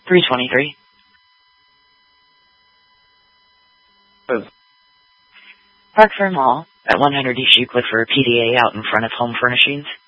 323. Park Fern Mall at 100 East Euclid for a PDA out in front of Home Furnishings.